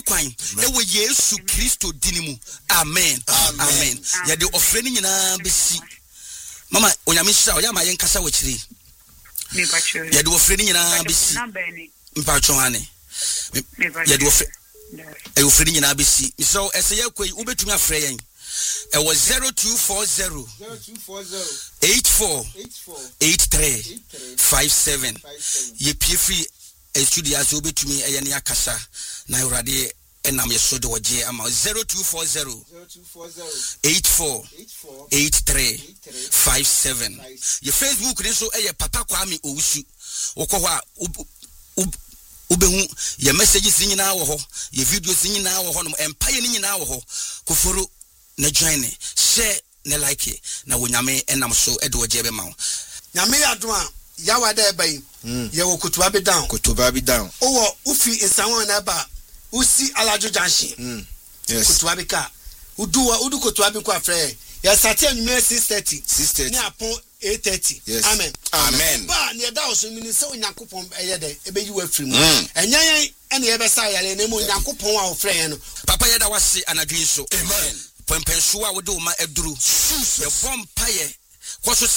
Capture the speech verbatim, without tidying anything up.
kwan e wo Yesu Kristo dinimu amen amen ya de ofre ni nyina besi mama onyame hira oya ma yen kasa wachiri me pacho ya de ofre ni nyina besi mpacho ane ya de ofre e ofre ni nyina besi so ese ya kwai ubetumi afre yen e was zero two four zero eight four eight three five seven ye pie free e studio aso betumi e ne akasa na urade enam yeso de woje ama zero two four zero eight four eight three five seven ye Facebook ni so e Papa Kwame Owusu wokọ ho a ubehu ye messages nyina wo ho ye videos nyina wo ho no empire ni nyina wo ho koforo na join share na like na wonyame enam so e de woje be ma nyame adoma yawa da eba yi ye wo kutuba be down kutuba be down owo ufi insanwa na ba usi alajo junction mm yes kutuba be ka uduwa udu kutuba be kwa frɛ ya sati anwume six thirty ni apon eight thirty yes amen amen ba ne da oso mini se onyankopon eye de ebeyi wa firi mu enyan ene ye be sa yale na mu onyankopon a ofrɛ yen no papa ye da wase anadwin so amen pempenso a wo de wo ma aduru ye bompa ye kwoso